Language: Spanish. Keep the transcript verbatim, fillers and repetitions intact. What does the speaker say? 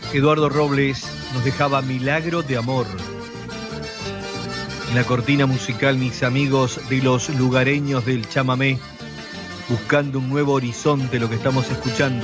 Eduardo Robles nos dejaba Milagro de Amor. En la cortina musical, mis amigos de los lugareños del chamamé, buscando un nuevo horizonte, lo que estamos escuchando.